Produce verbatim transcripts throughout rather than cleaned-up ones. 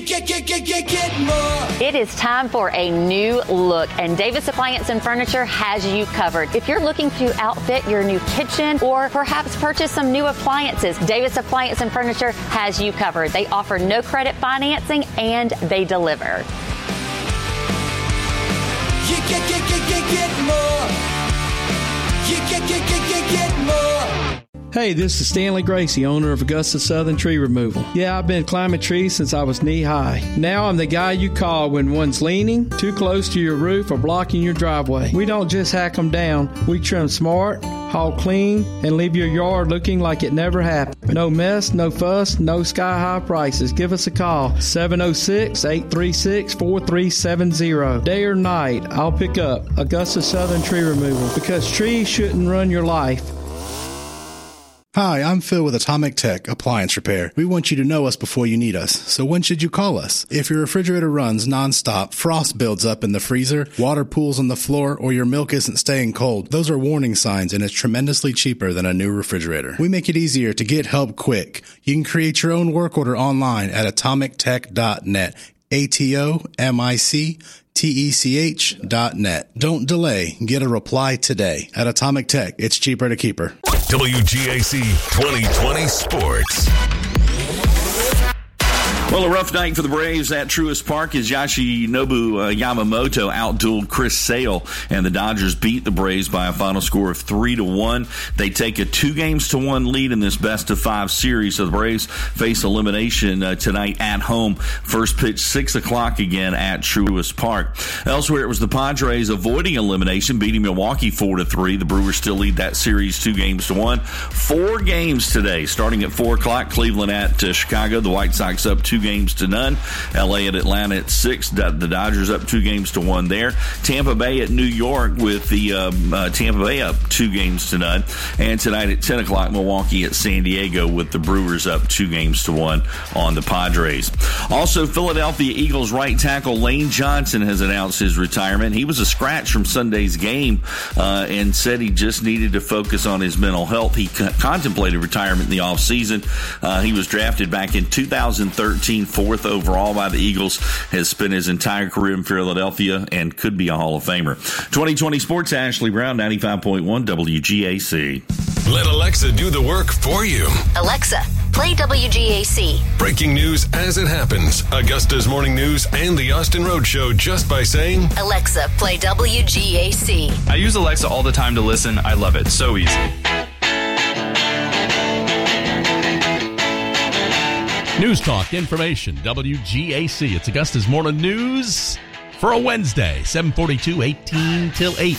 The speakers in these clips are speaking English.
Get, get, get, get, get more. It is time for a new look, and Davis Appliance and Furniture has you covered. If you're looking to outfit your new kitchen or perhaps purchase some new appliances, Davis Appliance and Furniture has you covered. They offer no credit financing and they deliver. You get, get, get, get, get more. You get, get, get, get, get more. Hey, this is Stanley Gracie, owner of Augusta Southern Tree Removal. Yeah, I've been climbing trees since I was knee-high. Now I'm the guy you call when one's leaning, too close to your roof, or blocking your driveway. We don't just hack them down. We trim smart, haul clean, and leave your yard looking like it never happened. No mess, no fuss, no sky-high prices. Give us a call, seven oh six, eight three six, four three seven zero. Day or night, I'll pick up Augusta Southern Tree Removal, because trees shouldn't run your life. Hi, I'm Phil with Atomic Tech Appliance Repair. We want you to know us before you need us. So when should you call us? If your refrigerator runs nonstop, frost builds up in the freezer, water pools on the floor, or your milk isn't staying cold, those are warning signs, and it's tremendously cheaper than a new refrigerator. We make it easier to get help quick. You can create your own work order online at atomic tech dot net. A T O M I C T E C H dot net. Don't delay. Get a reply today. At Atomic Tech, it's cheaper to keep her. W G A C twenty twenty Sports. Well, a rough night for the Braves at Truist Park as Yoshinobu uh, Yamamoto outdueled Chris Sale, and the Dodgers beat the Braves by a final score of three to one. They take a two games to one lead in this best of five series. So the Braves face elimination uh, tonight at home. First pitch six o'clock again at Truist Park. Elsewhere, it was the Padres avoiding elimination, beating Milwaukee four to three. The Brewers still lead that series two games to one. Four games today, starting at four o'clock. Cleveland at uh, Chicago. The White Sox up two games to none. L A at Atlanta at six. The Dodgers up two games to one there. Tampa Bay at New York with the um, uh, Tampa Bay up two games to none. And tonight at ten o'clock, Milwaukee at San Diego with the Brewers up two games to one on the Padres. Also, Philadelphia Eagles right tackle Lane Johnson has announced his retirement. He was a scratch from Sunday's game uh, and said he just needed to focus on his mental health. He co- contemplated retirement in the offseason. Uh, he was drafted back in two thousand thirteen, fourth overall by the Eagles, has spent his entire career in Philadelphia and could be a Hall of Famer. twenty twenty Sports, Ashley Brown, ninety-five point one W G A C. Let Alexa do the work for you. Alexa, play W G A C. Breaking news as it happens. Augusta's Morning News and the Austin Road Show just by saying, Alexa, play W G A C. I use Alexa all the time to listen. I love it. So easy. News Talk, information, W G A C. It's Augusta's Morning News for a Wednesday, seven forty-two, eighteen till eight.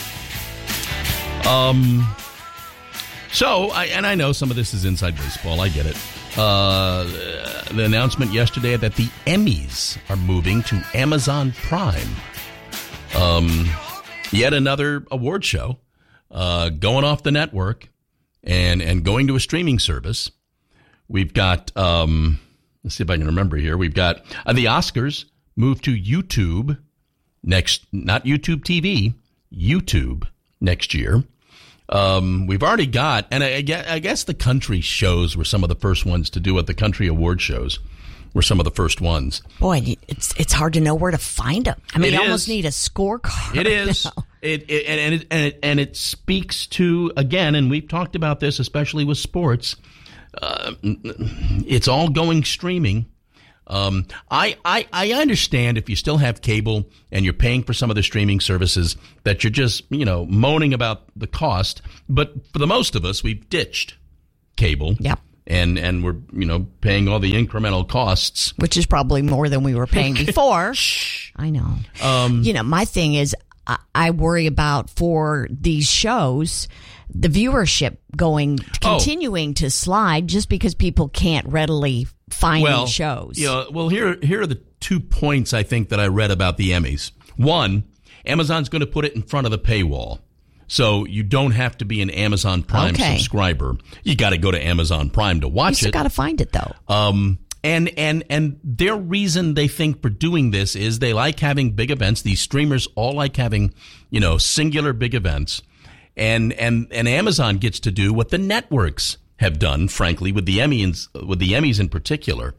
Um, so, I, and I know some of this is inside baseball. I get it. Uh, the announcement yesterday that the Emmys are moving to Amazon Prime. Um, yet another award show uh, going off the network and, and going to a streaming service. We've got... Um, Let's see if I can remember here. We've got uh, the Oscars moved to YouTube next, not YouTube T V, YouTube next year. Um, we've already got, and I, I guess the country shows were some of the first ones to do it. The country award shows were some of the first ones. Boy, it's it's hard to know where to find them. I mean, it you is. almost need a scorecard. It is. Now. It, it and, and it and it and it speaks to, again, and we've talked about this, especially with sports. Uh, it's all going streaming. Um, I, I, I understand if you still have cable and you're paying for some of the streaming services that you're just, you know, moaning about the cost. But for the most of us, we've ditched cable. Yep. And, and we're, you know, paying all the incremental costs. Which is probably more than we were paying before. I know. Um, you know, my thing is I, I worry about for these shows the viewership going continuing oh. to slide just because people can't readily find well, these shows. You know, well, here here are the two points I think that I read about the Emmys. One, Amazon's going to put it in front of the paywall. So you don't have to be an Amazon Prime okay. subscriber. You got to go to Amazon Prime to watch you still it. got to find it though. Um And and and their reason they think for doing this is they like having big events. These streamers all like having, you know, singular big events. And and and Amazon gets to do what the networks have done, frankly, with the Emmys with the Emmys in particular.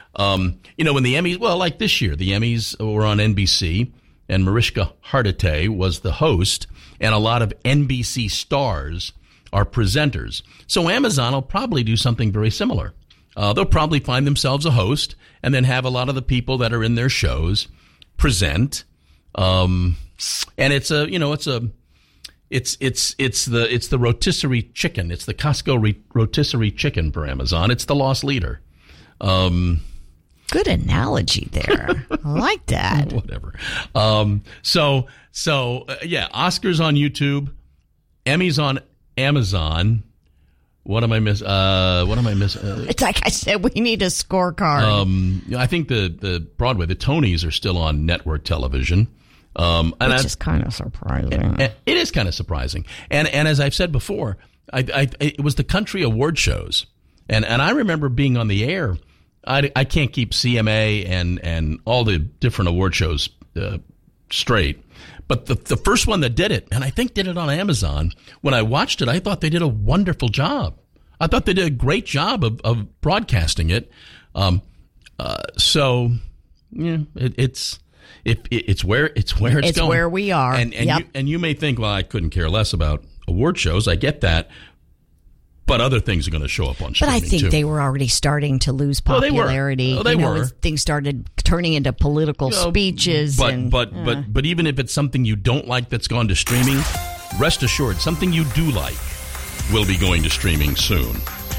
Um, you know, when the Emmys, well, like this year, the Emmys were on N B C, and Mariska Hargitay was the host, and a lot of N B C stars are presenters. So Amazon will probably do something very similar. Uh, they'll probably find themselves a host and then have a lot of the people that are in their shows present. Um, and it's a, you know, it's a, it's, it's, it's the, it's the rotisserie chicken. It's the Costco re- rotisserie chicken for Amazon. It's the lost leader. Um, Good analogy there. I like that. Whatever. Um, so, so uh, yeah, Oscars on YouTube, Emmys on Amazon. What am I miss? Uh, what am I missing? Uh, it's like I said, we need a scorecard. Um, I think the, the Broadway, the Tonys are still on network television. Um, and Which I, is kind of surprising. It, it is kind of surprising. And and as I've said before, I, I, it was the country award shows. And and I remember being on the air. I, I can't keep C M A and, and all the different award shows uh, straight. But the the first one that did it, and I think did it on Amazon, when I watched it, I thought they did a wonderful job. I thought they did a great job of, of broadcasting it. Um, uh, so, yeah, it, it's it, it, it's where it's where it's, it's going. where we are. And and, yep. you, and you may think, well, I couldn't care less about award shows. I get that. But other things are going to show up on streaming, But I think too. they were already starting to lose popularity. Well, they were. Well, they you know, were. as things started turning into political You know, speeches. But and, but uh, but but even if it's something you don't like that's gone to streaming, rest assured, something you do like will be going to streaming soon.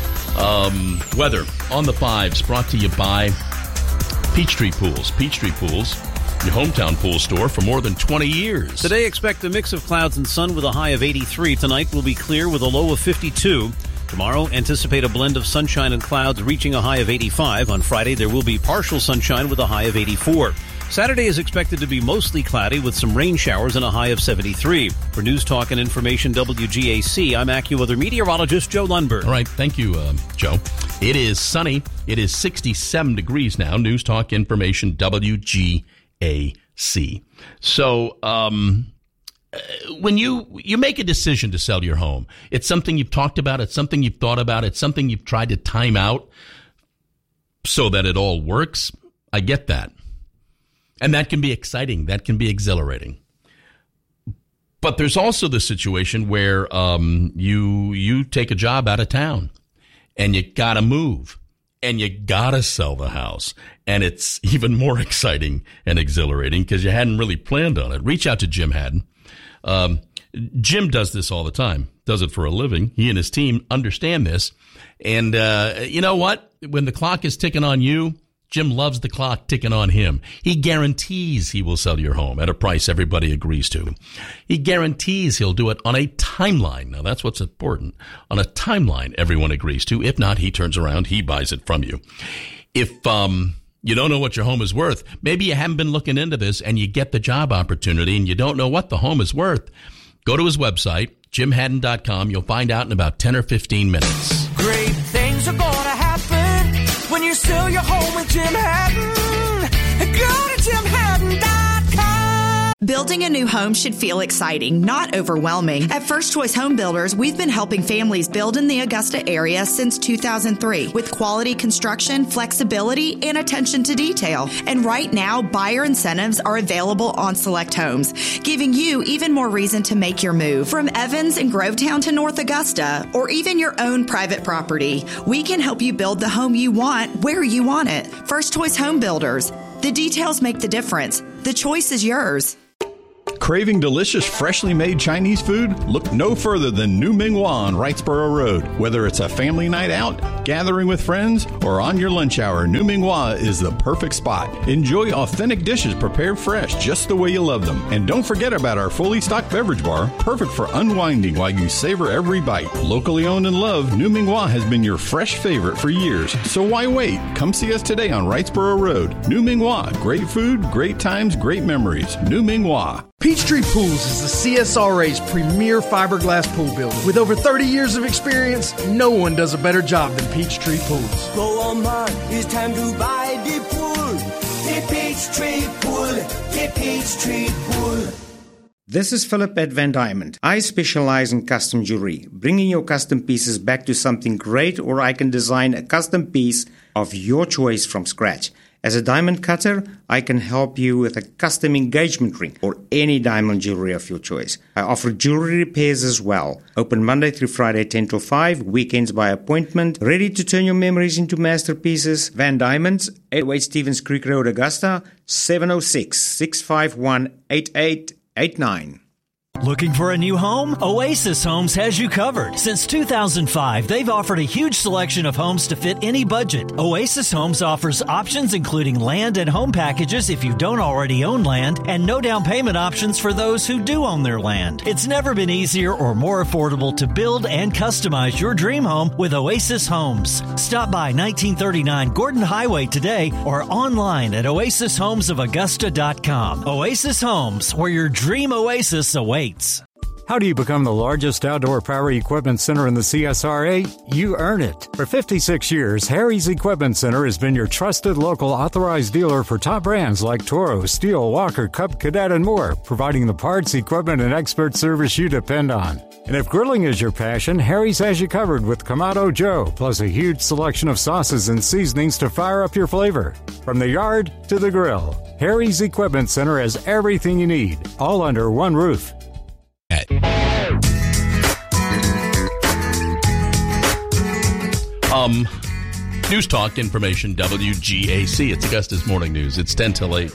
Um, weather on the fives, brought to you by Peachtree Pools. Peachtree Pools, your hometown pool store for more than twenty years. Today, expect a mix of clouds and sun with a high of eighty-three. Tonight will be clear with a low of fifty-two. Tomorrow, anticipate a blend of sunshine and clouds reaching a high of eighty-five. On Friday, there will be partial sunshine with a high of eighty-four. Saturday is expected to be mostly cloudy with some rain showers and a high of seventy-three. For News Talk and Information W G A C, I'm AccuWeather meteorologist Joe Lundberg. All right, thank you, uh, Joe. It is sunny. It is sixty-seven degrees now. News Talk Information W G A C. So, um... when you you make a decision to sell your home, it's something you've talked about, it's something you've thought about, it's something you've tried to time out so that it all works. I get that. And that can be exciting. That can be exhilarating. But there's also the situation where um, you you take a job out of town and you got to move and you got to sell the house. And it's even more exciting and exhilarating because you hadn't really planned on it. Reach out to Jim Haddon. Um, Jim does this all the time, does it for a living. He and his team understand this. And, uh, you know what? When the clock is ticking on you, Jim loves the clock ticking on him. He guarantees he will sell your home at a price everybody agrees to. He guarantees he'll do it on a timeline. Now, that's what's important. On a timeline everyone agrees to. If not, he turns around, he buys it from you. If, um, you don't know what your home is worth, maybe you haven't been looking into this and you get the job opportunity and you don't know what the home is worth, go to his website, jim haddon dot com. You'll find out in about ten or fifteen minutes. Great things are gonna happen when you sell your home with Jim Haddon. Go to jim haddon dot com. Building a new home should feel exciting, not overwhelming. At First Choice Home Builders, we've been helping families build in the Augusta area since two thousand three with quality construction, flexibility, and attention to detail. And right now, buyer incentives are available on select homes, giving you even more reason to make your move. From Evans and Grovetown to North Augusta, or even your own private property, we can help you build the home you want where you want it. First Choice Home Builders. The details make the difference. The choice is yours. Craving delicious, freshly made Chinese food? Look no further than New Ming Hua on Wrightsboro Road. Whether it's a family night out, gathering with friends, or on your lunch hour, New Ming Hua is the perfect spot. Enjoy authentic dishes prepared fresh, just the way you love them. And don't forget about our fully stocked beverage bar, perfect for unwinding while you savor every bite. Locally owned and loved, New Ming Hua has been your fresh favorite for years. So why wait? Come see us today on Wrightsboro Road. New Ming Hua. Great food, great times, great memories. New Ming Hua. Peachtree Pools is the C S R A's premier fiberglass pool builder. With over thirty years of experience, no one does a better job than Peachtree Pools. Go on, man, it's time to buy the pool. The Peachtree Pool, the Peachtree Pool. This is Philip at Van Diamond. I specialize in custom jewelry, bringing your custom pieces back to something great, or I can design a custom piece of your choice from scratch. As a diamond cutter, I can help you with a custom engagement ring or any diamond jewelry of your choice. I offer jewelry repairs as well. Open Monday through Friday, ten till five, weekends by appointment. Ready to turn your memories into masterpieces? Van Diamonds, eight oh eight Stevens Creek Road, Augusta, seven oh six, six five one, eight eight eight nine. Looking for a new home? Oasis Homes has you covered. Since two thousand five, they've offered a huge selection of homes to fit any budget. Oasis Homes offers options including land and home packages if you don't already own land, and no down payment options for those who do own their land. It's never been easier or more affordable to build and customize your dream home with Oasis Homes. Stop by nineteen thirty-nine Gordon Highway today or online at oasis homes of augusta dot com. Oasis Homes, where your dream oasis awaits. How do you become the largest outdoor power equipment center in the C S R A? You earn it. For fifty-six years, Harry's Equipment Center has been your trusted local authorized dealer for top brands like Toro, Steel, Walker, Cub, Cadet, and more, providing the parts, equipment, and expert service you depend on. And if grilling is your passion, Harry's has you covered with Kamado Joe, plus a huge selection of sauces and seasonings to fire up your flavor. From the yard to the grill, Harry's Equipment Center has everything you need, all under one roof. Um, News Talk Information, W G A C. It's Augusta's Morning News. It's ten till eight.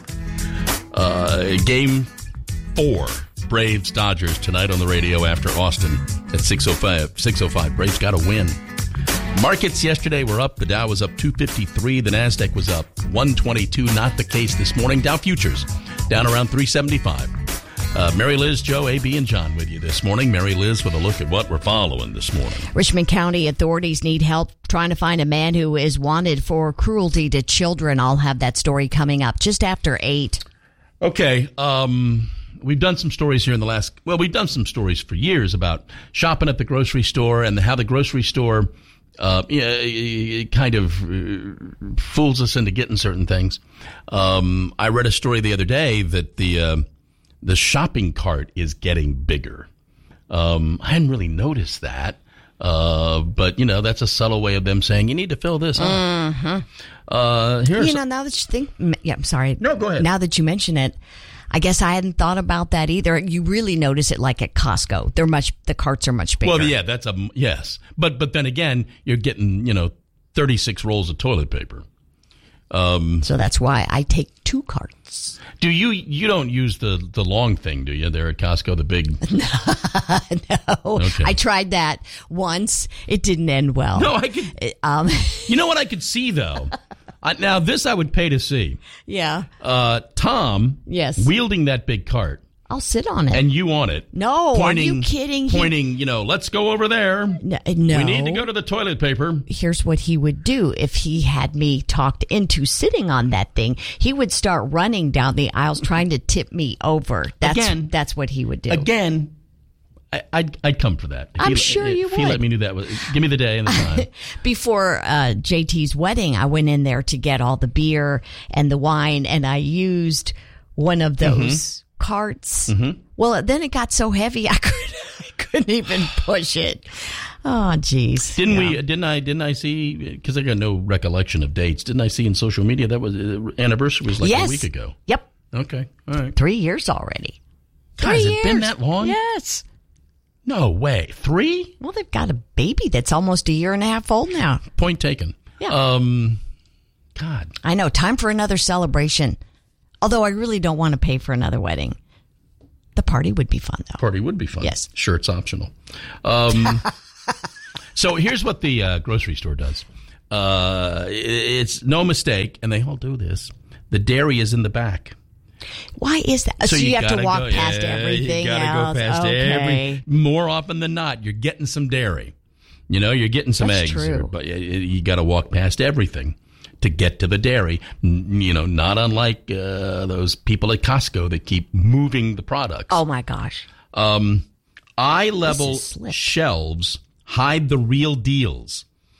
Uh, game four, Braves Dodgers tonight on the radio after Austin at six oh five. six oh five. Braves got to win. Markets yesterday were up. The Dow was up two fifty-three. The Nasdaq was up one twenty-two. Not the case this morning. Dow futures down around three seventy-five. Uh, Mary Liz, Joe, A B, and John with you this morning. Mary Liz with a look at what we're following this morning. Richmond County authorities need help trying to find a man who is wanted for cruelty to children. I'll have that story coming up just after eight. Okay. Um, we've done some stories here in the last, well, we've done some stories for years about shopping at the grocery store and how the grocery store uh, yeah, kind of uh, fools us into getting certain things. Um, I read a story the other day that the... Uh, The shopping cart is getting bigger. Um, I hadn't really noticed that, uh, but you know that's a subtle way of them saying you need to fill this out. Uh-huh. Uh, here's you know, now that you think, yeah, I'm sorry. No, go ahead. Now that you mention it, I guess I hadn't thought about that either. You really notice it like at Costco. They're much, the carts are much bigger. Well, yeah, that's a yes, but but then again, you're getting you know thirty-six rolls of toilet paper. Um, so that's why I take two carts. Do you you don't use the, the long thing, do you? There at Costco, the big. No, okay. I tried that once. It didn't end well. No, I could. Um, you know what I could see though. I, now this I would pay to see. Yeah. Uh, Tom. Yes. Wielding that big cart. I'll sit on it. And you on it. No, pointing, are you kidding? Pointing, he, you know, let's go over there. No, no. We need to go to the toilet paper. Here's what he would do if he had me talked into sitting on that thing. He would start running down the aisles trying to tip me over. That's, Again. That's what he would do. Again, I, I'd, I'd come for that. If I'm he, sure if you if would. If he let me do that, give me the day and the time. Before uh, J T's wedding, I went in there to get all the beer and the wine, and I used one of those mm-hmm. carts. Mm-hmm. Well, then it got so heavy I couldn't, I couldn't even push it. Oh, jeez. Didn't yeah. we? Didn't I? Didn't I see? Because I got no recollection of dates. Didn't I see in social media that was uh, anniversary was like yes. a week ago? Yep. Okay. All right. Three years already. God, Three has years. it been that long? Yes. No way. Three? Well, they've got a baby that's almost a year and a half old now. Point taken. Yeah. Um. God. I know. Time for another celebration. Although I really don't want to pay for another wedding. The party would be fun, though. Party would be fun. Yes. Shirt's optional. Um, so here's what the uh, grocery store does. Uh, it's no mistake, and they all do this. The dairy is in the back. Why is that? So, so you, you have to walk go, past yeah, everything you gotta else. go past okay. every. More often than not, you're getting some dairy. You know, you're getting some That's eggs. True. Or, but you, you got to walk past everything to get to the dairy. You know, not unlike uh, those people at Costco that keep moving the products. Oh, my gosh. Um, eye-level shelves hide the real deals.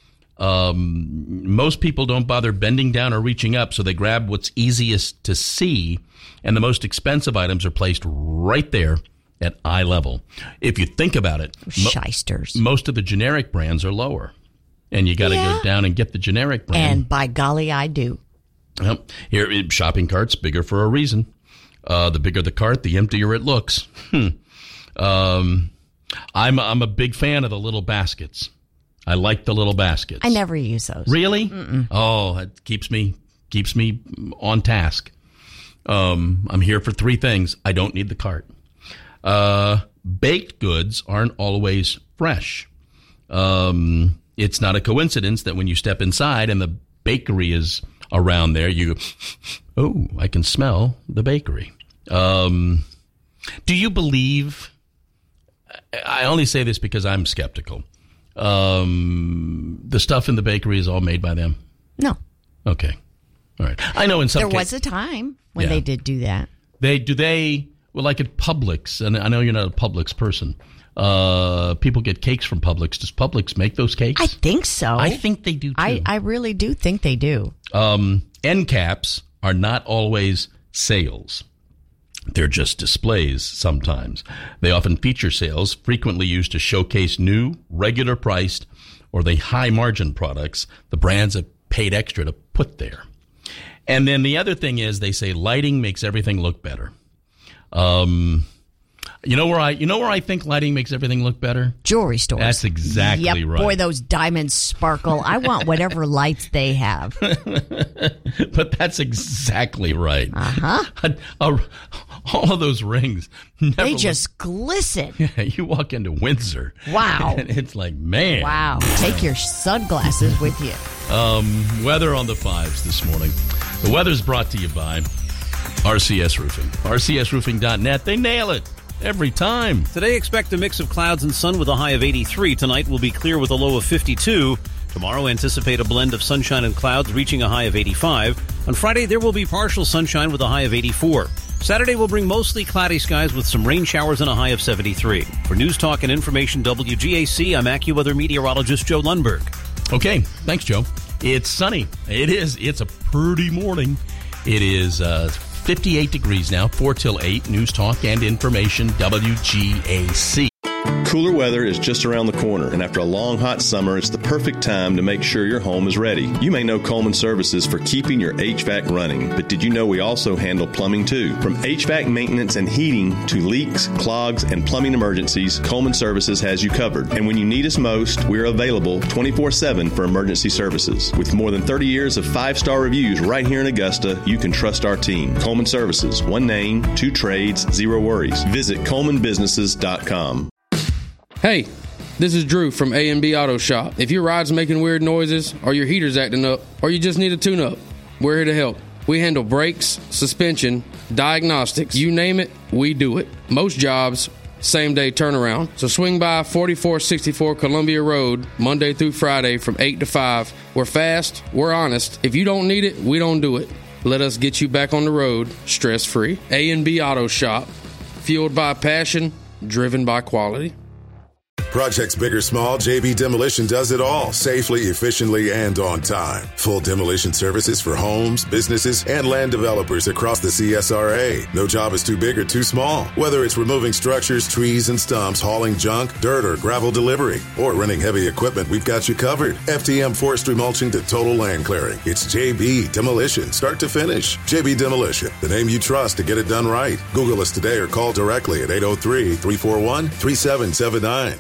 Um, most people don't bother bending down or reaching up, so they grab what's easiest to see, and the most expensive items are placed right there at eye level. If you think about it, shysters. Mo- most of the generic brands are lower, and you got to Yeah. go down and get the generic brand. And by golly, I do. Yep. Here, it- shopping cart's bigger for a reason. Uh, the bigger the cart, the emptier it looks. Hmm. Um, I'm I'm a big fan of the little baskets. I like the little baskets. I never use those. Really? Mm-mm. Oh, it keeps me keeps me on task. Um, I'm here for three things. I don't need the cart. Uh, baked goods aren't always fresh. Um, it's not a coincidence that when you step inside and the bakery is around there, you go, oh, I can smell the bakery. Um, do you believe? I only say this because I'm skeptical. Um, the stuff in the bakery is all made by them? No. Okay. All right. I know in some There cases. was a time when Yeah. they did do that. They do they well like at Publix, and I know you're not a Publix person. Uh, people get cakes from Publix. Does Publix make those cakes? I think so. I think they do too. I, I really do think they do. Um, end caps are not always sales. They're just displays sometimes. They often feature sales, frequently used to showcase new, regular priced, or the high margin products the brands have paid extra to put there. And then the other thing is they say lighting makes everything look better. Um, you know where I you know where I think lighting makes everything look better? Jewelry stores. That's exactly yep. right. Boy, those diamonds sparkle. I want whatever lights they have. But that's exactly right. Uh-huh. All of those rings. Never They look- just glisten. Yeah, you walk into Windsor. Wow. And it's like, man. Wow. Take your sunglasses with you. Um, weather on the fives this morning. The weather's brought to you by R C S Roofing. R C S roofing dot net. They nail it every time. Today, expect a mix of clouds and sun with a high of eighty-three. Tonight will be clear with a low of fifty-two. Tomorrow, anticipate a blend of sunshine and clouds reaching a high of eighty-five. On Friday, there will be partial sunshine with a high of eighty-four. Saturday will bring mostly cloudy skies with some rain showers and a high of seventy-three. For News Talk and Information W G A C, I'm AccuWeather meteorologist Joe Lundberg. Okay, thanks, Joe. It's sunny. It is. It's a pretty morning. It is uh, fifty-eight degrees now, four till eight. News Talk and Information W G A C. Cooler weather is just around the corner, and after a long, hot summer, it's the perfect time to make sure your home is ready. You may know Coleman Services for keeping your H V A C running, but did you know we also handle plumbing too? From H V A C maintenance and heating to leaks, clogs, and plumbing emergencies, Coleman Services has you covered. And when you need us most, we're available twenty-four seven for emergency services. With more than thirty years of five-star reviews right here in Augusta, you can trust our team. Coleman Services, one name, two trades, zero worries. Visit coleman businesses dot com. Hey, this is Drew from A and B Auto Shop. If your ride's making weird noises, or your heater's acting up, or you just need a tune-up, we're here to help. We handle brakes, suspension, diagnostics, you name it, we do it. Most jobs, same-day turnaround. So swing by forty-four sixty-four Columbia Road, Monday through Friday from eight to five. We're fast, we're honest. If you don't need it, we don't do it. Let us get you back on the road, stress-free. A and B Auto Shop, fueled by passion, driven by quality. Projects big or small, J B Demolition does it all safely, efficiently, and on time. Full demolition services for homes, businesses, and land developers across the C S R A. No job is too big or too small. Whether it's removing structures, trees, and stumps, hauling junk, dirt, or gravel delivery, or renting heavy equipment, we've got you covered. F T M forestry mulching to total land clearing. It's J B Demolition, start to finish. J B Demolition, the name you trust to get it done right. Google us today or call directly at eight oh three, three four one, three seven seven nine.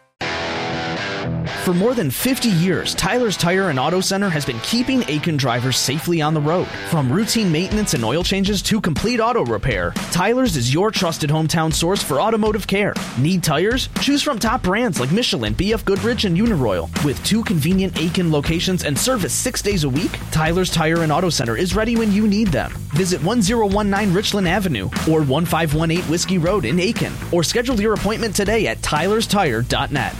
For more than fifty years, Tyler's Tire and Auto Center has been keeping Aiken drivers safely on the road. From routine maintenance and oil changes to complete auto repair, Tyler's is your trusted hometown source for automotive care. Need tires? Choose from top brands like Michelin, B F Goodrich, and Uniroyal. With two convenient Aiken locations and service six days a week, Tyler's Tire and Auto Center is ready when you need them. Visit one oh one nine Richland Avenue or one five one eight Whiskey Road in Aiken, or schedule your appointment today at tylers tire dot net.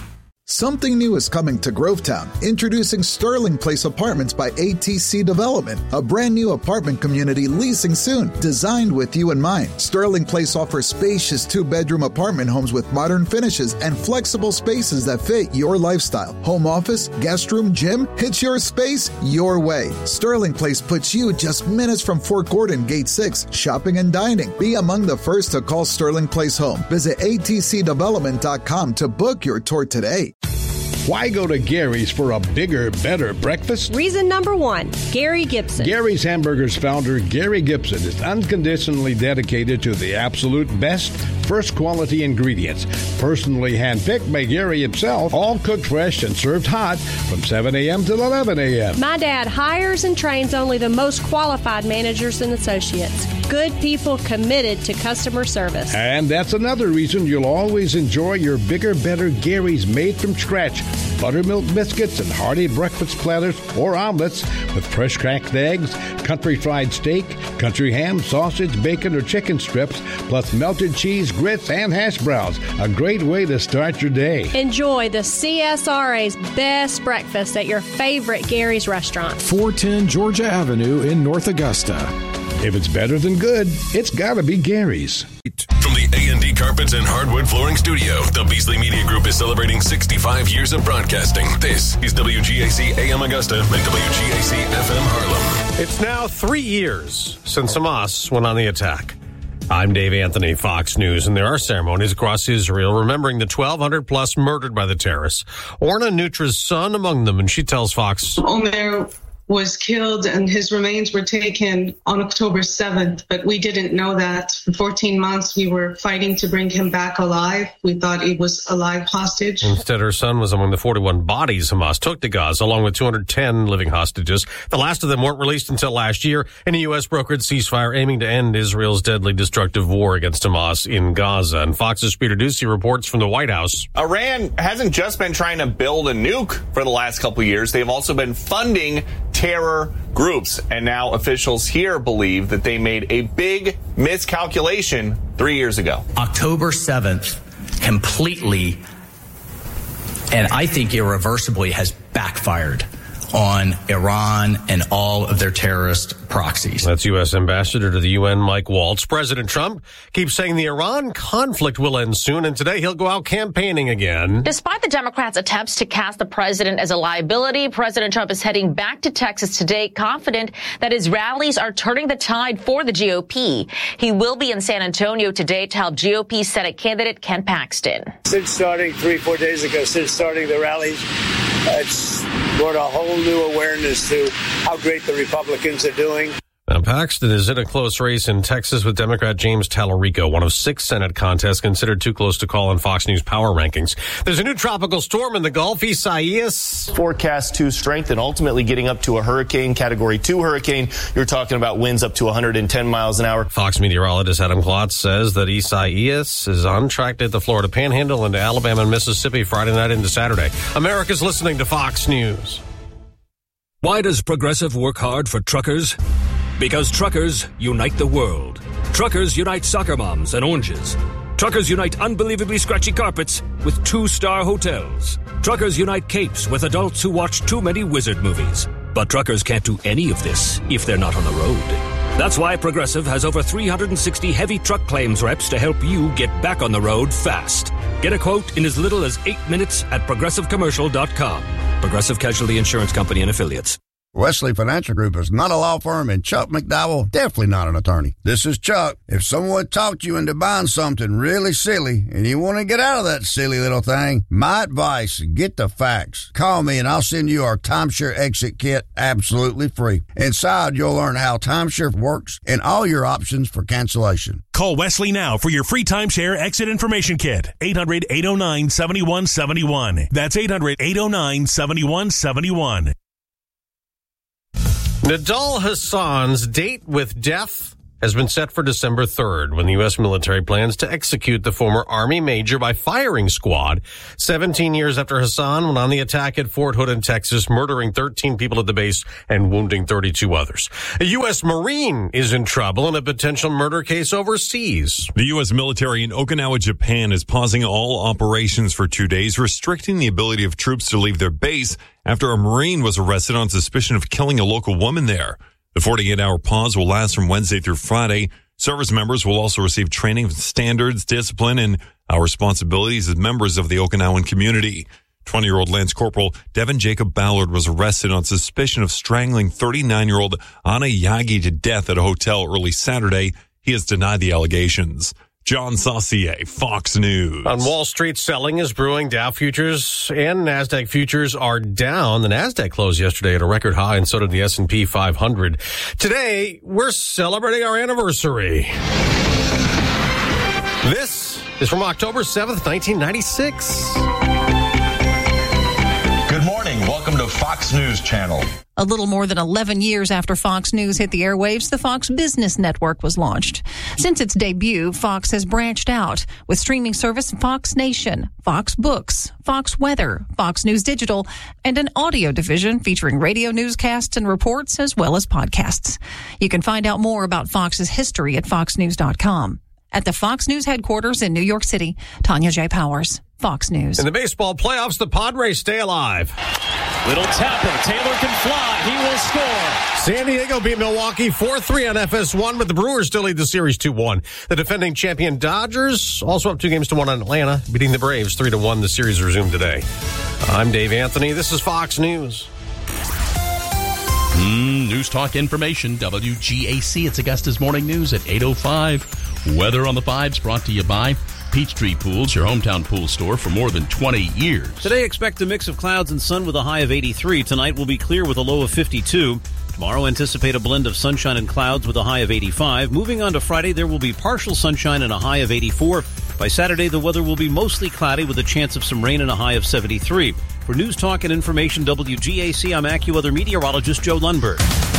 Something new is coming to Grovetown. Introducing Sterling Place Apartments by A T C Development, a brand new apartment community leasing soon, designed with you in mind. Sterling Place offers spacious two-bedroom apartment homes with modern finishes and flexible spaces that fit your lifestyle. Home office, guest room, gym, it's your space, your way. Sterling Place puts you just minutes from Fort Gordon, Gate six, shopping and dining. Be among the first to call Sterling Place home. Visit A T C development dot com to book your tour today. Why go to Gary's for a bigger, better breakfast? Reason number one, Gary Gibson. Gary's Hamburgers founder, Gary Gibson, is unconditionally dedicated to the absolute best, first quality ingredients. Personally handpicked by Gary himself, all cooked fresh and served hot from seven a.m. till eleven a.m. My dad hires and trains only the most qualified managers and associates. Good people committed to customer service. And that's another reason you'll always enjoy your bigger, better Gary's made from scratch. Buttermilk biscuits and hearty breakfast platters or omelets with fresh cracked eggs, country fried steak, country ham, sausage, bacon, or chicken strips, plus melted cheese, grits, and hash browns. A great way to start your day. Enjoy the C S R A's best breakfast at your favorite Gary's restaurant. four ten Georgia Avenue in North Augusta. If it's better than good, it's got to be Gary's. From the A and D Carpets and Hardwood Flooring Studio, the Beasley Media Group is celebrating sixty-five years of broadcasting. This is W G A C A M Augusta and W G A C F M Harlem. It's now three years since Hamas went on the attack. I'm Dave Anthony, Fox News, and there are ceremonies across Israel remembering the twelve hundred plus murdered by the terrorists. Orna Nutra's son among them, and she tells Fox. Omer was killed and his remains were taken on October seventh, but we didn't know that. For fourteen months, we were fighting to bring him back alive. We thought he was a live hostage. Instead, her son was among the forty-one bodies Hamas took to Gaza, along with two hundred ten living hostages. The last of them weren't released until last year in a U S brokered ceasefire aiming to end Israel's deadly destructive war against Hamas in Gaza. And Fox's Peter Ducey reports from the White House. Iran hasn't just been trying to build a nuke for the last couple years. They've also been funding terror groups. And now officials here believe that they made a big miscalculation three years ago. October seventh completely, and I think irreversibly, has backfired on Iran and all of their terrorist proxies. That's U S Ambassador to the U N, Mike Waltz. President Trump keeps saying the Iran conflict will end soon, and today he'll go out campaigning again. Despite the Democrats' attempts to cast the president as a liability, President Trump is heading back to Texas today, confident that his rallies are turning the tide for the G O P. He will be in San Antonio today to help G O P Senate candidate Ken Paxton. Since starting three, four days ago, since starting the rallies, it's brought a whole new awareness to how great the Republicans are doing. Now, Paxton is in a close race in Texas with Democrat James Tallarico, one of six Senate contests considered too close to call in Fox News power rankings. There's a new tropical storm in the Gulf, Isaias. Forecast to strengthen, ultimately getting up to a hurricane, category two hurricane. You're talking about winds up to one hundred ten miles an hour. Fox meteorologist Adam Klotz says that Isaias is on track to hit the Florida Panhandle into Alabama and Mississippi Friday night into Saturday. America's listening to Fox News. Why does Progressive work hard for truckers? Because truckers unite the world. Truckers unite soccer moms and oranges. Truckers unite unbelievably scratchy carpets with two-star hotels. Truckers unite capes with adults who watch too many wizard movies. But truckers can't do any of this if they're not on the road. That's why Progressive has over three hundred sixty heavy truck claims reps to help you get back on the road fast. Get a quote in as little as eight minutes at progressive commercial dot com. Progressive Casualty Insurance Company and Affiliates. Wesley Financial Group is not a law firm, and Chuck McDowell definitely not an attorney. This is Chuck. If someone talked you into buying something really silly and you want to get out of that silly little thing, my advice, get the facts. Call me and I'll send you our timeshare exit kit absolutely free. Inside, you'll learn how timeshare works and all your options for cancellation. Call Wesley now for your free timeshare exit information kit. eight hundred, eight oh nine, seven one seven one. That's eight hundred, eight oh nine, seven one seven one. Nidal Hassan's date with death has been set for December third, when the U S military plans to execute the former Army major by firing squad seventeen years after Hassan went on the attack at Fort Hood in Texas, murdering thirteen people at the base and wounding thirty-two others. A U S Marine is in trouble in a potential murder case overseas. The U S military in Okinawa, Japan is pausing all operations for two days, restricting the ability of troops to leave their base after a Marine was arrested on suspicion of killing a local woman there. The forty-eight hour pause will last from Wednesday through Friday. Service members will also receive training in standards, discipline, and our responsibilities as members of the Okinawan community. twenty-year-old Lance Corporal Devin Jacob Ballard was arrested on suspicion of strangling thirty-nine-year-old Anna Yagi to death at a hotel early Saturday. He has denied the allegations. John Saucier, Fox News. On Wall Street, selling is brewing. Dow futures and NASDAQ futures are down. The NASDAQ closed yesterday at a record high, and so did the S and P five hundred. Today, we're celebrating our anniversary. This is from October seventh, nineteen ninety-six. Good morning. Welcome to Fox News Channel. A little more than eleven years after Fox News hit the airwaves, the Fox Business Network was launched. Since its debut, Fox has branched out with streaming service Fox Nation, Fox Books, Fox Weather, Fox News Digital, and an audio division featuring radio newscasts and reports as well as podcasts. You can find out more about Fox's history at fox news dot com. At the Fox News headquarters in New York City, Tanya J. Powers, Fox News. In the baseball playoffs, the Padres stay alive. Little tapper. Taylor can fly. He will score. San Diego beat Milwaukee four three on F S one, but the Brewers still lead the series two one. The defending champion Dodgers also up two games to one on Atlanta, beating the Braves three to one. The series resumed today. I'm Dave Anthony. This is Fox News. Mm, News Talk Information, W G A C. It's Augusta's Morning News at eight oh five. Weather on the fives brought to you by Peachtree Pools, your hometown pool store for more than twenty years. Today, expect a mix of clouds and sun with a high of eighty-three. Tonight will be clear with a low of fifty-two. Tomorrow, anticipate a blend of sunshine and clouds with a high of eighty-five. Moving on to Friday, there will be partial sunshine and a high of eighty-four. By Saturday, the weather will be mostly cloudy with a chance of some rain and a high of seventy-three. For News Talk and Information W G A C, I'm AccuWeather meteorologist Joe Lundberg.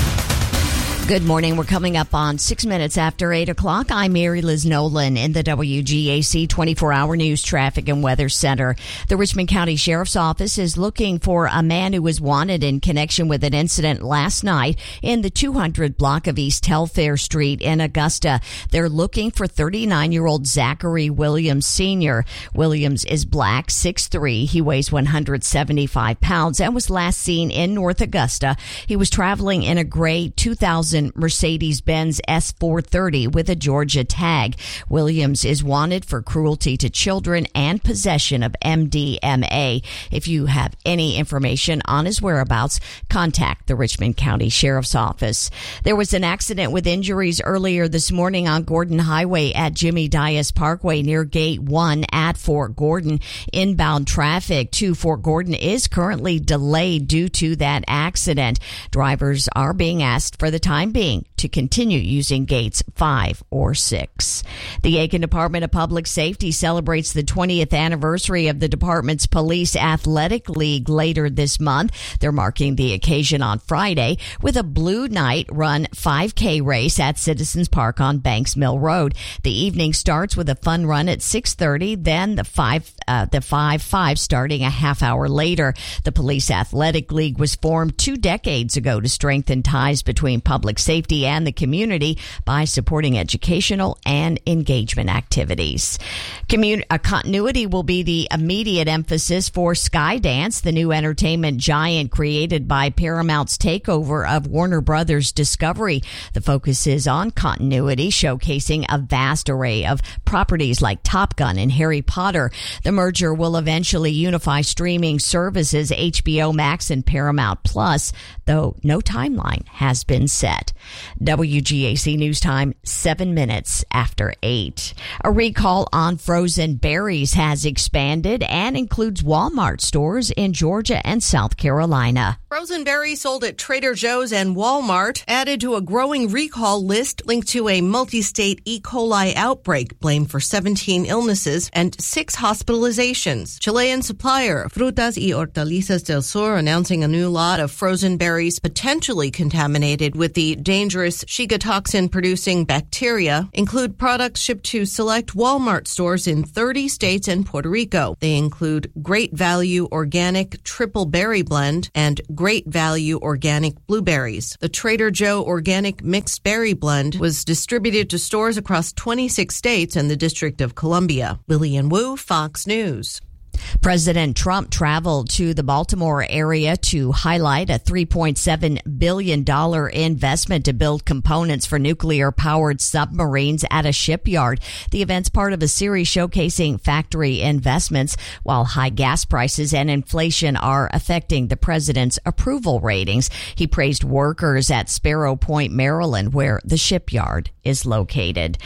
Good morning. We're coming up on six minutes after eight o'clock. I'm Mary Liz Nolan in the W G A C twenty-four hour News Traffic and Weather Center. The Richmond County Sheriff's Office is looking for a man who was wanted in connection with an incident last night in the two hundred block of East Telfair Street in Augusta. They're looking for thirty-nine-year-old Zachary Williams Senior Williams is black, six three. He weighs one hundred seventy-five pounds and was last seen in North Augusta. He was traveling in a gray two thousand Mercedes-Benz S four thirty with a Georgia tag. Williams is wanted for cruelty to children and possession of M D M A. If you have any information on his whereabouts, contact the Richmond County Sheriff's Office. There was an accident with injuries earlier this morning on Gordon Highway at Jimmy Dias Parkway near Gate one at Fort Gordon. Inbound traffic to Fort Gordon is currently delayed due to that accident. Drivers are being asked for the time being to continue using gates five or six. The Aiken Department of Public Safety celebrates the twentieth anniversary of the department's Police Athletic League later this month. They're marking the occasion on Friday with a Blue Night Run five K race at Citizens Park on Banks Mill Road. The evening starts with a fun run at six thirty, then the five uh, the five five starting a half hour later. The Police Athletic League was formed two decades ago to strengthen ties between public safety and the community by supporting educational and engagement activities. Commun- a continuity will be the immediate emphasis for Skydance, the new entertainment giant created by Paramount's takeover of Warner Brothers Discovery. The focus is on continuity, showcasing a vast array of properties like Top Gun and Harry Potter. The merger will eventually unify streaming services H B O Max and Paramount Plus, though no timeline has been set. W G A C News Time, seven minutes after eight. A recall on frozen berries has expanded and includes Walmart stores in Georgia and South Carolina. Frozen berries sold at Trader Joe's and Walmart added to a growing recall list linked to a multi-state E. coli outbreak blamed for seventeen illnesses and six hospitalizations. Chilean supplier Frutas y Hortalizas del Sur announcing a new lot of frozen berries potentially contaminated with the dangerous dangerous Shiga toxin-producing bacteria, include products shipped to select Walmart stores in thirty states and Puerto Rico. They include Great Value Organic Triple Berry Blend and Great Value Organic Blueberries. The Trader Joe Organic Mixed Berry Blend was distributed to stores across twenty-six states and the District of Columbia. Lillian Wu, Fox News. President Trump traveled to the Baltimore area to highlight a three point seven billion dollars investment to build components for nuclear-powered submarines at a shipyard. The event's part of a series showcasing factory investments, while high gas prices and inflation are affecting the president's approval ratings. He praised workers at Sparrow Point, Maryland, where the shipyard is located.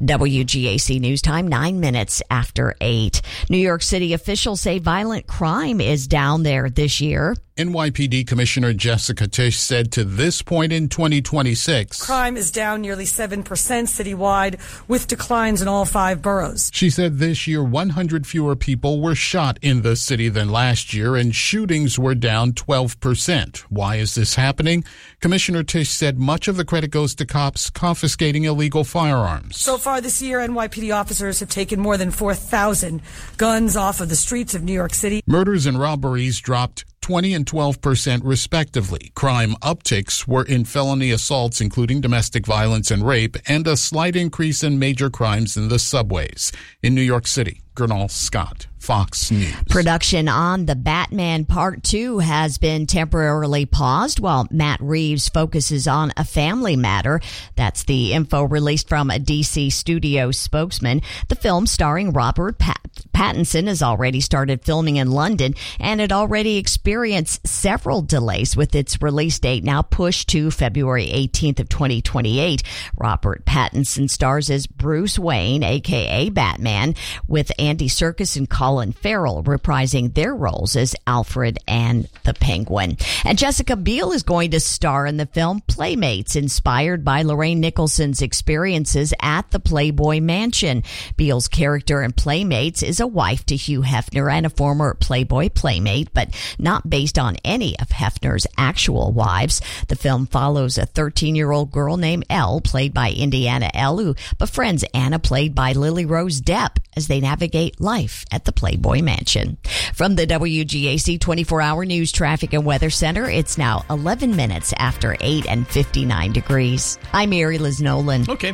W G A C News Time, nine minutes after eight. New York City officials Officials say violent crime is down there this year. N Y P D Commissioner Jessica Tisch said to this point in twenty twenty-six, crime is down nearly seven percent citywide, with declines in all five boroughs. She said this year one hundred fewer people were shot in the city than last year, and shootings were down twelve percent. Why is this happening? Commissioner Tisch said much of the credit goes to cops confiscating illegal firearms. So far this year, N Y P D officers have taken more than four thousand guns off of the streets of New York City. Murders and robberies dropped twenty and twelve percent respectively. Crime upticks were in felony assaults, including domestic violence and rape, and a slight increase in major crimes in the subways. In New York City, Gernal Scott, Fox News. Production on The Batman Part two has been temporarily paused while Matt Reeves focuses on a family matter. That's the info released from a D C studio spokesman. The film, starring Robert Pat- Pattinson, has already started filming in London, and it already experienced several delays, with its release date now pushed to February eighteenth of twenty twenty-eight. Robert Pattinson stars as Bruce Wayne, aka Batman, with Andy Serkis and Colin Farrell reprising their roles as Alfred and the Penguin. And Jessica Biel is going to star in the film Playmates, inspired by Lorraine Nicholson's experiences at the Playboy Mansion. Biel's character in Playmates is a wife to Hugh Hefner and a former Playboy playmate, but not based on any of Hefner's actual wives. The film follows a thirteen-year-old girl named Elle, played by Indiana Elle, who befriends Anna, played by Lily Rose Depp, as they navigate life at the Playboy Mansion. From the W G A C twenty-four hour News Traffic and Weather Center, it's now eleven minutes after eight and fifty-nine degrees. I'm Mary Liz Nolan. Okay.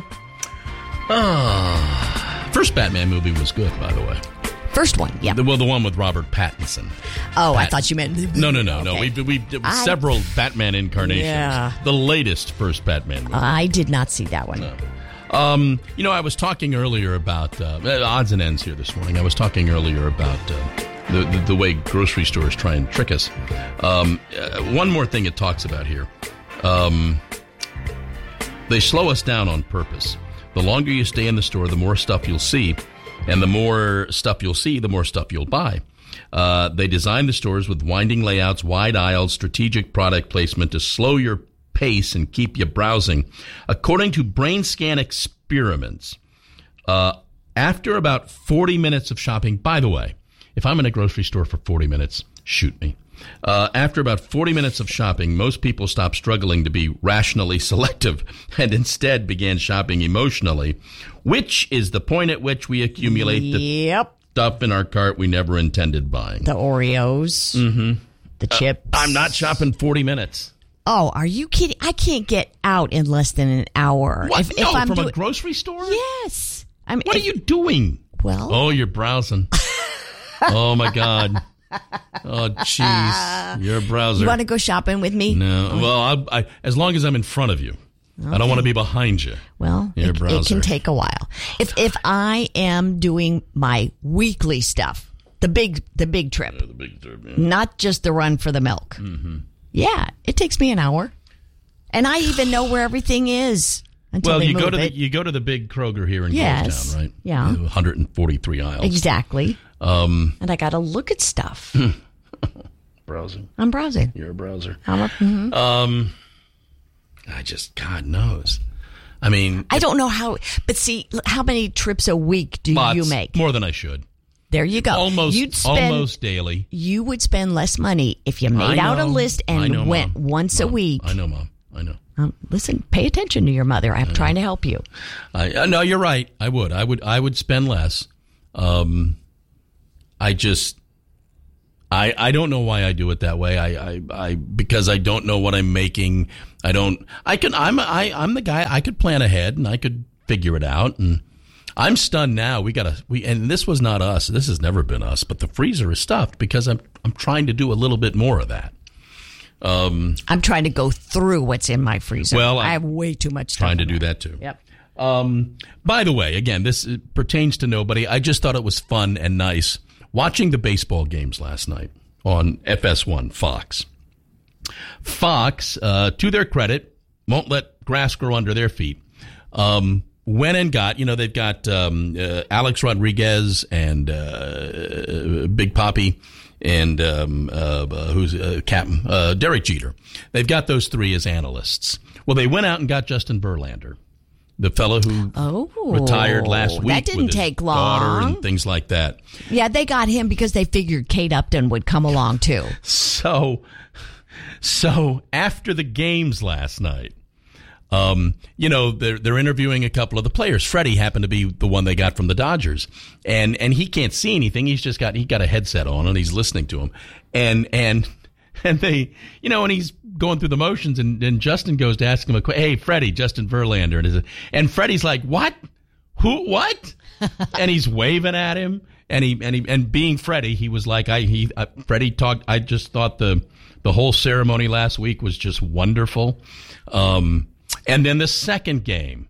Uh, first Batman movie was good, by the way. First one, yeah. The, well, the one with Robert Pattinson. Oh, Pat- I thought you meant... No, no, no, okay. no. We we I... several Batman incarnations. Yeah. The latest first Batman movie. I did not see that one. No. Um, you know, I was talking earlier about uh, odds and ends here this morning. I was talking earlier about uh, the, the the way grocery stores try and trick us. Um, uh, one more thing it talks about here. Um, they slow us down on purpose. The longer you stay in the store, the more stuff you'll see. And the more stuff you'll see, the more stuff you'll buy. Uh, they design the stores with winding layouts, wide aisles, strategic product placement to slow your pace and keep you browsing. According to BrainScan experiments, uh, after about forty minutes of shopping, by the way, if I'm in a grocery store for forty minutes, shoot me. Uh, after about forty minutes of shopping, most people stopped struggling to be rationally selective and instead began shopping emotionally, which is the point at which we accumulate the yep. stuff in our cart we never intended buying. The Oreos, mm-hmm. the chips. Uh, I'm not shopping forty minutes. Oh, are you kidding? I can't get out in less than an hour. What? If, no, if I'm from do- a grocery store? Yes. I mean, what if, are you doing? Well. Oh, you're browsing. Oh, my God. Oh, jeez. You're a browser. You want to go shopping with me? No. Well, I'll, I, as long as I'm in front of you. Okay. I don't want to be behind you. Well, You're it, a browser. It can take a while. If if I am doing my weekly stuff, the big the big trip, yeah, the big trip yeah. not just the run for the milk. Mm-hmm. Yeah, it takes me an hour, and I even know where everything is. Until well, they you move go to it. the you go to the big Kroger here in yes. Georgetown, right? Yeah, one hundred forty-three aisles. Exactly. Um, and I got to look at stuff. Browsing. I'm browsing. You're a browser. I'm a, mm-hmm. Um, I just God knows. I mean, I don't know how, but see, how many trips a week do lots, you make? More than I should. There you go. Almost, You'd spend, almost daily. You would spend less money if you made know, out a list and know, went Mom. once Mom, a week. I know, Mom. I know. Um, listen, pay attention to your mother. I'm trying to help you. I, uh, no, you're right. I would. I would. I would spend less. Um, I just, I, I don't know why I do it that way. I, I, I, because I don't know what I'm making. I don't. I can. I'm. I, I'm the guy. I could plan ahead and I could figure it out. And I'm stunned now. We got to. We and this was not us. This has never been us. But the freezer is stuffed because I'm. I'm trying to do a little bit more of that. Um, I'm trying to go through what's in my freezer. Well, I have way too much stuff. Trying to do that too. Yep. Um, by the way, again, this pertains to nobody. I just thought it was fun and nice watching the baseball games last night on F S one, Fox. Fox, uh, to their credit, won't let grass grow under their feet. Um, went and got, you know, they've got um, uh, Alex Rodriguez and uh, Big Papi. And um, uh, who's uh, Captain uh, Derek Jeter. They've got those three as analysts. Well, they went out and got Justin Verlander, the fellow who oh, retired last week. That didn't with his take daughter long. and things like that. Yeah, they got him because they figured Kate Upton would come along too. So, so after the games last night, Um, you know, they're, they're interviewing a couple of the players. Freddie happened to be the one they got from the Dodgers, and, and he can't see anything. He's just got, he got a headset on and he's listening to him. And, and, and they, you know, and he's going through the motions and, and Justin goes to ask him a question. Hey, Freddie, Justin Verlander. And, is it, and Freddie's like, what? Who, what? And he's waving at him. And he, and he, and being Freddie, he was like, I, he, uh, Freddie talked, I just thought the, the whole ceremony last week was just wonderful. Um, And then the second game,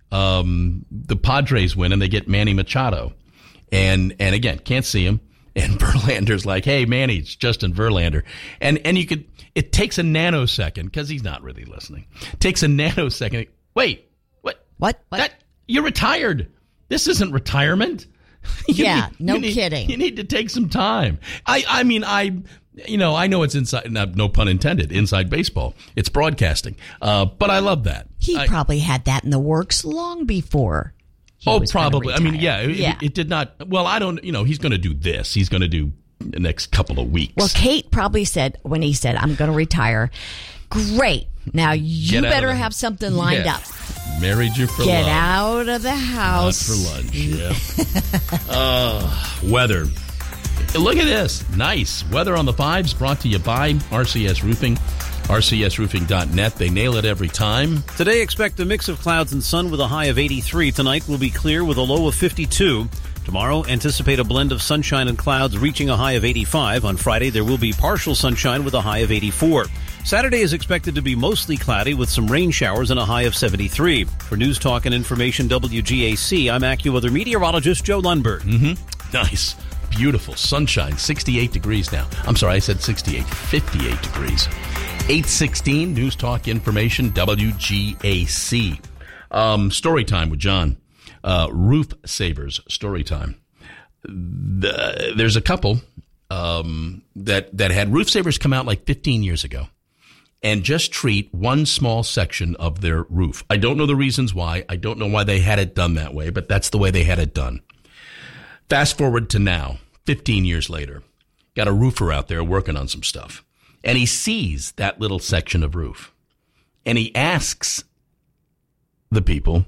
um, the Padres win and they get Manny Machado. And and again, can't see him. And Verlander's like, hey, Manny, it's Justin Verlander. And and you could, it takes a nanosecond, because he's not really listening. It takes a nanosecond. Wait, what? What? what? That, you're retired. This isn't retirement. You yeah, need, no you need, kidding. You need to take some time. I, I mean, I... You know, I know it's inside, no pun intended, inside baseball. It's broadcasting. Uh, but I love that. He I, probably had that in the works long before. He oh, was probably. I mean, yeah, yeah. It, it did not. Well, I don't, you know, he's going to do this. He's going to do the next couple of weeks. Well, Kate probably said, when he said, I'm going to retire, great. Now you better the, have something lined yeah. up. Married you for Get love. Get out of the house. Not for lunch, yeah. uh, weather. Look at this. Nice. Weather on the fives brought to you by R C S Roofing. R C S roofing dot net. They nail it every time. Today, expect a mix of clouds and sun with a high of eighty-three. Tonight will be clear with a low of fifty-two. Tomorrow, anticipate a blend of sunshine and clouds reaching a high of eighty-five. On Friday, there will be partial sunshine with a high of eighty-four. Saturday is expected to be mostly cloudy with some rain showers and a high of seventy-three. For News Talk and Information W G A C, I'm AccuWeather meteorologist Joe Lundberg. Mm-hmm. Nice. Beautiful. Sunshine. sixty-eight degrees now. I'm sorry, I said sixty-eight. fifty-eight degrees. eight sixteen, News Talk Information, W G A C. Um, story time with John. Uh, Roof Savers story time. The, there's a couple um, that, that had Roof Savers come out like fifteen years ago and just treat one small section of their roof. I don't know the reasons why. I don't know why they had it done that way, but that's the way they had it done. Fast forward to now, fifteen years later, got a roofer out there working on some stuff, and he sees that little section of roof, and he asks the people,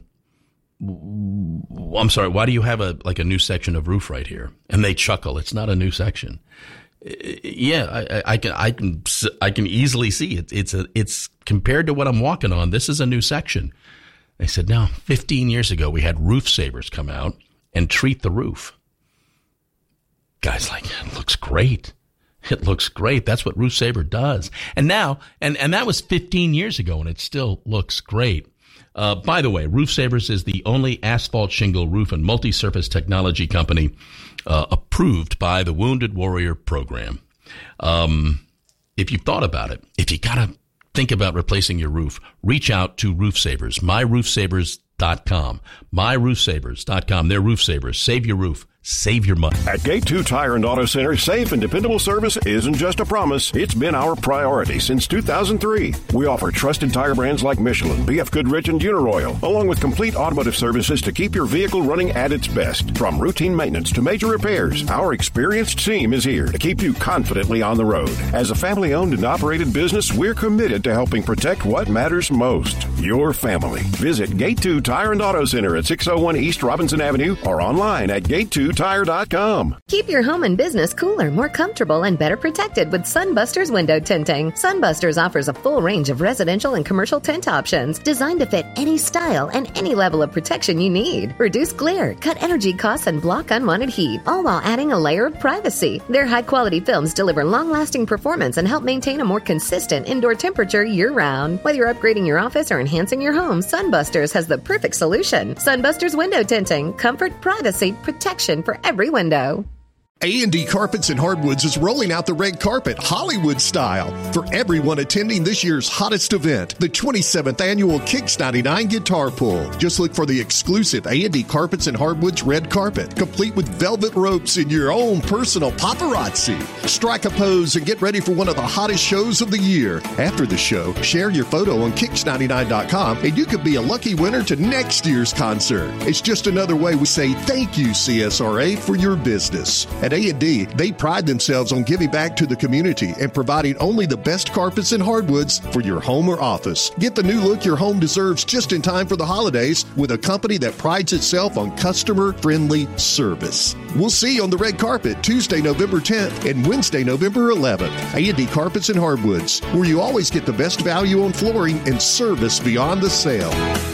I'm sorry, why do you have a like a new section of roof right here? And they chuckle. It's not a new section. Yeah, I, I can, I can, I can easily see it. It's a, it's compared to what I'm walking on. This is a new section. They said, no, fifteen years ago, we had Roof Savers come out and treat the roof. Guy's like, it looks great. It looks great. That's what Roof Saver does. And now, and, and that was fifteen years ago, and it still looks great. Uh, by the way, Roof Savers is the only asphalt shingle roof and multi-surface technology company uh, approved by the Wounded Warrior Program. Um, if you've thought about it, if you got to think about replacing your roof, reach out to Roof Savers, my roof savers dot com, my roof savers dot com. They're Roof Savers. Save your roof. Save your money. At Gate two Tire and Auto Center, safe and dependable service isn't just a promise. It's been our priority since two thousand three. We offer trusted tire brands like Michelin, B F Goodrich, and Uniroyal, along with complete automotive services to keep your vehicle running at its best. From routine maintenance to major repairs, our experienced team is here to keep you confidently on the road. As a family-owned and operated business, we're committed to helping protect what matters most, your family. Visit Gate two Tire and Auto Center at six oh one East Robinson Avenue or online at gate two tire dot com. Keep your home and business cooler, more comfortable, and better protected with Sunbusters window tinting. Sunbusters offers a full range of residential and commercial tint options designed to fit any style and any level of protection you need. Reduce glare, cut energy costs, and block unwanted heat, all while adding a layer of privacy. Their high-quality films deliver long-lasting performance and help maintain a more consistent indoor temperature year-round. Whether you're upgrading your office or enhancing your home, Sunbusters has the perfect solution. Sunbusters window tinting. Comfort, privacy, protection for every window. A and D Carpets and Hardwoods is rolling out the red carpet Hollywood style for everyone attending this year's hottest event, the twenty-seventh annual Kicks ninety-nine Guitar Pull. Just look for the exclusive A and D Carpets and Hardwoods red carpet, complete with velvet ropes and your own personal paparazzi. Strike a pose and get ready for one of the hottest shows of the year. After the show, share your photo on kicks ninety-nine dot com and you could be a lucky winner to next year's concert. It's just another way we say thank you, C S R A, for your business. At A and D, they pride themselves on giving back to the community and providing only the best carpets and hardwoods for your home or office. Get the new look your home deserves just in time for the holidays with a company that prides itself on customer-friendly service. We'll see you on the red carpet Tuesday, November tenth and Wednesday, November eleventh. A and D Carpets and Hardwoods, where you always get the best value on flooring and service beyond the sale.